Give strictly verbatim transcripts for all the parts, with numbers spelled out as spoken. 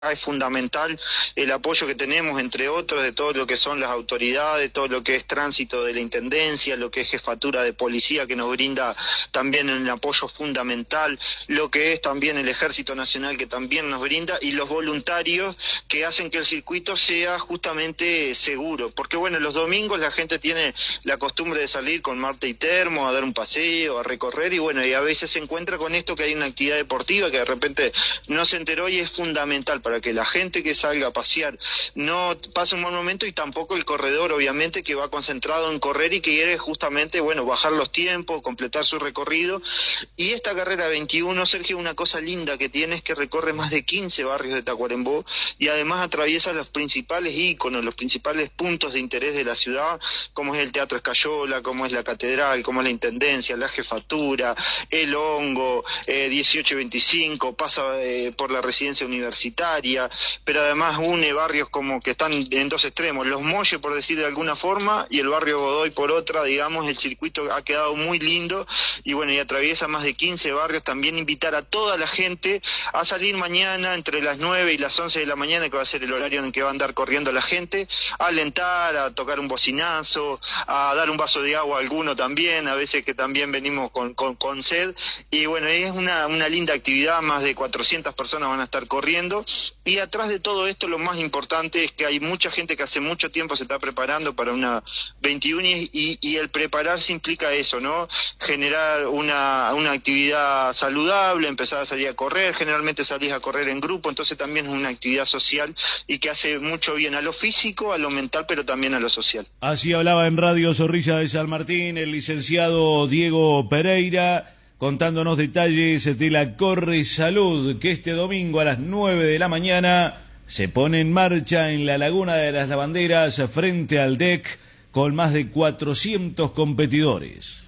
Es fundamental el apoyo que tenemos, entre otros, de todo lo que son las autoridades, todo lo que es tránsito de la Intendencia, lo que es jefatura de policía, que nos brinda también un apoyo fundamental, lo que es también el Ejército Nacional, que también nos brinda, y los voluntarios que hacen que el circuito sea justamente seguro. Porque bueno, los domingos la gente tiene la costumbre de salir con marte y termo, a dar un paseo, a recorrer, y bueno, y a veces se encuentra con esto, que hay una actividad deportiva que de repente no se enteró, y es fundamental para para que la gente que salga a pasear no pase un mal momento, y tampoco el corredor, obviamente, que va concentrado en correr y que quiere justamente, bueno, bajar los tiempos, completar su recorrido. Y esta carrera veintiuno, Sergio, una cosa linda que tiene es que recorre más de quince barrios de Tacuarembó, y además atraviesa los principales íconos, los principales puntos de interés de la ciudad, como es el Teatro Escayola, como es la Catedral, como es la Intendencia, la Jefatura, el Hongo, eh, dieciocho y veinticinco, pasa eh, por la Residencia Universitaria, pero además une barrios como que están en dos extremos, Los Molles, por decir de alguna forma, y el barrio Godoy por otra. Digamos, el circuito ha quedado muy lindo, y bueno, y atraviesa más de quince barrios. También invitar a toda la gente a salir mañana entre las nueve y las once de la mañana, que va a ser el horario en que va a andar corriendo la gente, a alentar, a tocar un bocinazo, a dar un vaso de agua a alguno también, a veces que también venimos con, con, con sed, y bueno, es una, una linda actividad. Más de cuatrocientas personas van a estar corriendo. Y atrás de todo esto, lo más importante es que hay mucha gente que hace mucho tiempo se está preparando para una veintiuno, y, y el prepararse implica eso, ¿no? Generar una, una actividad saludable, empezar a salir a correr. Generalmente salís a correr en grupo, entonces también es una actividad social y que hace mucho bien a lo físico, a lo mental, pero también a lo social. Así hablaba en Radio Zorrilla de San Martín el licenciado Diego Pereira, contándonos detalles de la Corre Salud, que este domingo a las nueve de la mañana se pone en marcha en la Laguna de las Lavanderas, frente al D E C, con más de cuatrocientos competidores.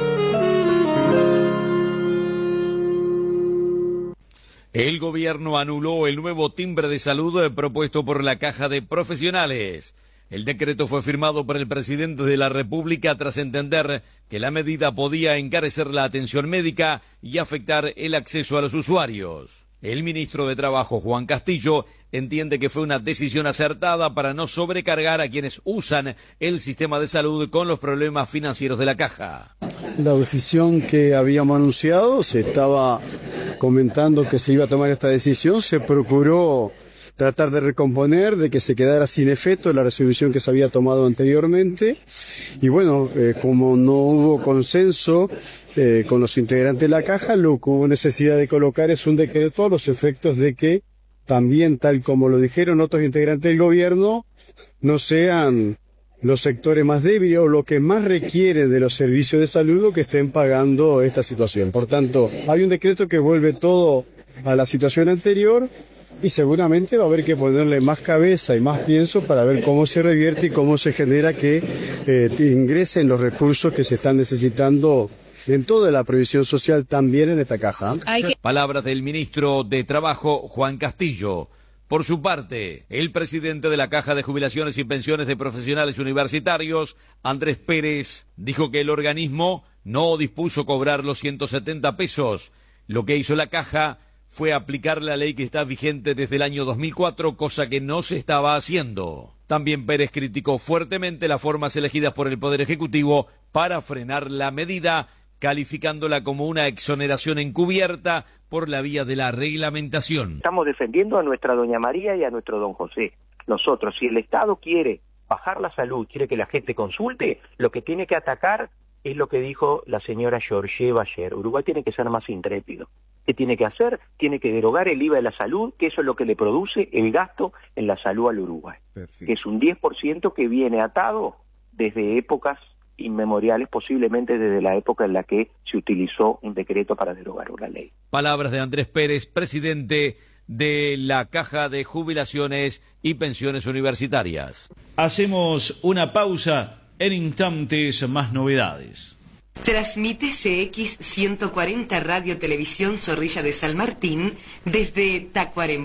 El gobierno anuló el nuevo timbre de salud propuesto por la Caja de Profesionales. El decreto fue firmado por el presidente de la República tras entender que la medida podía encarecer la atención médica y afectar el acceso a los usuarios. El ministro de Trabajo, Juan Castillo, entiende que fue una decisión acertada para no sobrecargar a quienes usan el sistema de salud con los problemas financieros de la Caja. La decisión que habíamos anunciado, se estaba comentando que se iba a tomar esta decisión, se procuró tratar de recomponer, de que se quedara sin efecto la resolución que se había tomado anteriormente. Y bueno, eh, como no hubo consenso eh, con los integrantes de la Caja, lo que hubo necesidad de colocar es un decreto a los efectos de que también, tal como lo dijeron otros integrantes del gobierno, no sean los sectores más débiles o los que más requieren de los servicios de salud los que estén pagando esta situación. Por tanto, hay un decreto que vuelve todo a la situación anterior, y seguramente va a haber que ponerle más cabeza y más pienso para ver cómo se revierte y cómo se genera que eh, ingresen los recursos que se están necesitando en toda la previsión social, también en esta caja. Palabras del ministro de Trabajo, Juan Castillo. Por su parte, el presidente de la Caja de Jubilaciones y Pensiones de Profesionales Universitarios, Andrés Pérez, dijo que el organismo no dispuso cobrar los ciento setenta pesos. Lo que hizo la Caja fue aplicar la ley que está vigente desde el año dos mil cuatro, cosa que no se estaba haciendo. También Pérez criticó fuertemente las formas elegidas por el Poder Ejecutivo para frenar la medida, calificándola como una exoneración encubierta por la vía de la reglamentación. Estamos defendiendo a nuestra doña María y a nuestro don José. Nosotros, si el Estado quiere bajar la salud, quiere que la gente consulte, lo que tiene que atacar es lo que dijo la señora Georgieva ayer. Uruguay tiene que ser más intrépido. ¿Qué tiene que hacer? Tiene que derogar el I V A de la salud, que eso es lo que le produce el gasto en la salud al Uruguay. Perfecto. Que es un diez por ciento que viene atado desde épocas inmemoriales, posiblemente desde la época en la que se utilizó un decreto para derogar una ley. Palabras de Andrés Pérez, presidente de la Caja de Jubilaciones y Pensiones Universitarias. Hacemos una pausa, en instantes más novedades. Transmite C X ciento cuarenta Radio Televisión Zorrilla de San Martín desde Tacuarembó,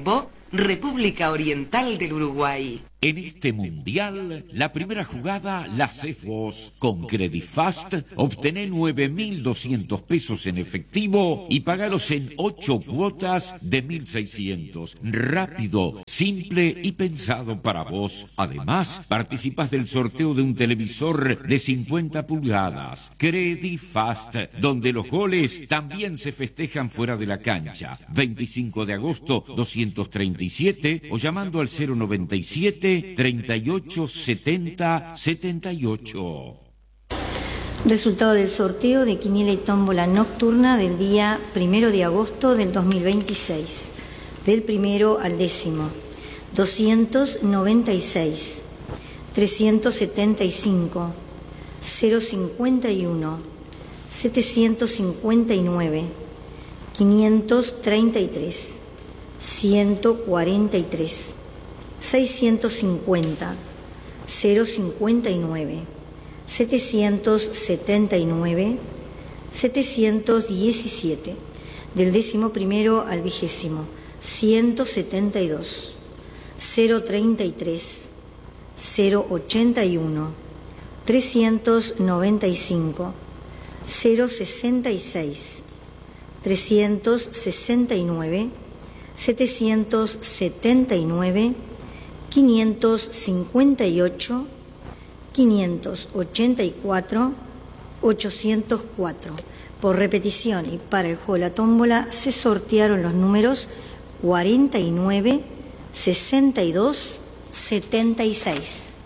República Oriental del Uruguay. En este mundial, la primera jugada la haces vos. Con Credifast, obtené nueve mil doscientos pesos en efectivo y pagalos en ocho cuotas de mil seiscientos. Rápido, simple y pensado para vos. Además, participas del sorteo de un televisor de cincuenta pulgadas. Credifast, donde los goles también se festejan fuera de la cancha. veinticinco de agosto, doscientos treinta y siete o llamando al cero noventa y siete, treinta y ocho, setenta, setenta y ocho. Resultado del sorteo de quiniela y tómbola nocturna del día primero de agosto del dos mil veintiséis. Del primero al décimo. doscientos noventa y seis, trescientos setenta y cinco, cero cincuenta y uno, setecientos cincuenta y nueve, quinientos treinta y tres, ciento cuarenta y tres. seiscientos cincuenta, cero cincuenta y nueve, setecientos setenta y nueve, setecientos diecisiete, del décimo primero al vigésimo, ciento setenta y dos, cero treinta y tres, cero ochenta y uno, trescientos noventa y cinco, cero sesenta y seis, trescientos sesenta y nueve, setecientos setenta y nueve, quinientos cincuenta y ocho, quinientos ochenta y cuatro, ochocientos cuatro. Por repetición y para el juego de la tómbola se sortearon los números cuarenta y nueve, sesenta y dos, setenta y seis.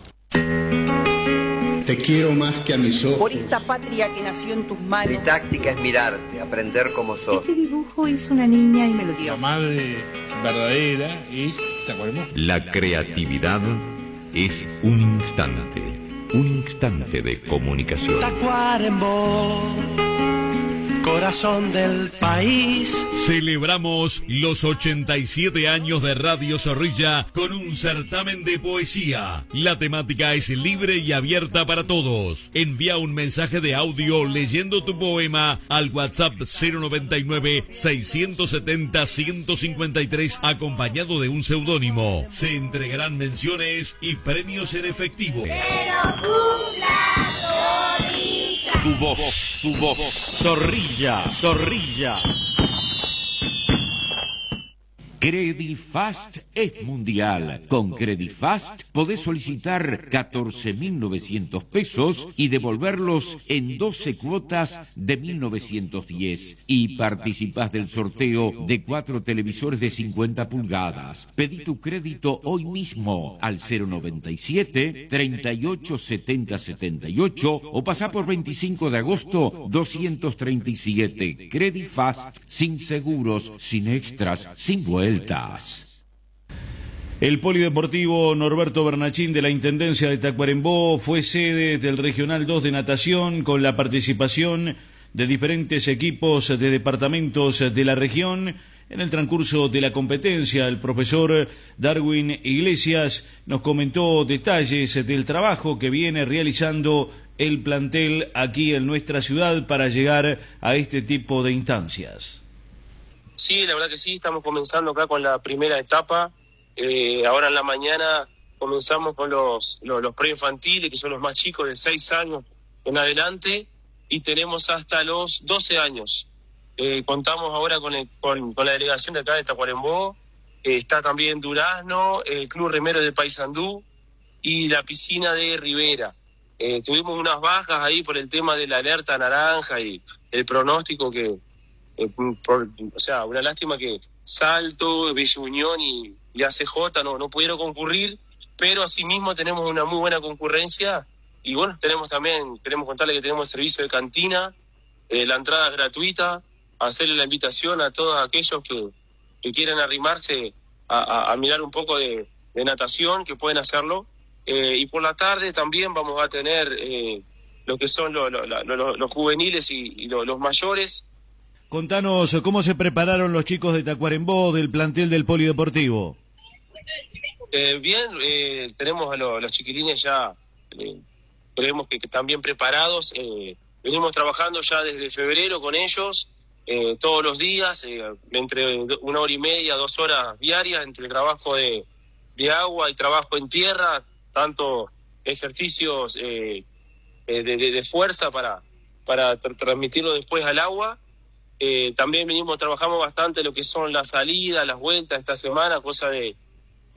Te quiero más que a mis ojos. Por esta patria que nació en tus manos. Mi táctica es mirarte, aprender como sos. Este dibujo hizo una niña y me lo dio. La madre verdadera es Tacuarembó. La creatividad es un instante, un instante de comunicación. Tacuarembó, corazón del país. Celebramos los ochenta y siete años de Radio Zorrilla con un certamen de poesía. La temática es libre y abierta para todos. Envía un mensaje de audio leyendo tu poema al WhatsApp cero noventa y nueve, seiscientos setenta, ciento cincuenta y tres acompañado de un seudónimo. Se entregarán menciones y premios en efectivo. Tu voz, tu voz. Zorrilla, Zorrilla. Credifast es mundial. Con Credifast podés solicitar catorce mil novecientos pesos y devolverlos en doce cuotas de mil novecientos diez. Y participás del sorteo de cuatro televisores de cincuenta pulgadas. Pedí tu crédito hoy mismo al cero noventa y siete, treinta y ocho, setenta, setenta y ocho o pasá por veinticinco de agosto doscientos treinta y siete. Credifast, sin seguros, sin extras, sin vueltas. El Polideportivo Norberto Bernachín de la Intendencia de Tacuarembó fue sede del Regional dos de Natación con la participación de diferentes equipos de departamentos de la región. En el transcurso de la competencia, el profesor Darwin Iglesias nos comentó detalles del trabajo que viene realizando el plantel aquí en nuestra ciudad para llegar a este tipo de instancias. Sí, la verdad que sí, estamos comenzando acá con la primera etapa. Eh, ahora en la mañana comenzamos con los, los, los preinfantiles, que son los más chicos de seis años en adelante, y tenemos hasta los doce años. Eh, contamos ahora con, el, con, con la delegación de acá de Tacuarembó, eh, está también Durazno, el Club Remero de Paysandú y la piscina de Rivera. Eh, tuvimos unas bajas ahí por el tema de la alerta naranja y el pronóstico que... Eh, por, o sea, una lástima que Salto, Villa Unión y, y A C J no, no pudieron concurrir, pero asimismo tenemos una muy buena concurrencia y bueno, tenemos también, queremos contarle que tenemos servicio de cantina, eh, la entrada es gratuita, hacerle la invitación a todos aquellos que, que quieran arrimarse a, a, a mirar un poco de, de natación, que pueden hacerlo, eh, y por la tarde también vamos a tener eh, lo que son lo, lo, lo, lo, los juveniles y, y lo, los mayores. Contanos cómo se prepararon los chicos de Tacuarembó del plantel del Polideportivo. Eh, bien, eh, tenemos a, lo, a los chiquilines ya, eh, creemos que, que están bien preparados. Eh, venimos trabajando ya desde febrero con ellos, eh, todos los días, eh, entre una hora y media, dos horas diarias, entre el trabajo de, de agua y trabajo en tierra, tanto ejercicios eh, de, de, de fuerza para, para tr- transmitirlo después al agua. Eh, también venimos, trabajamos bastante lo que son las salidas, las vueltas esta semana, cosa de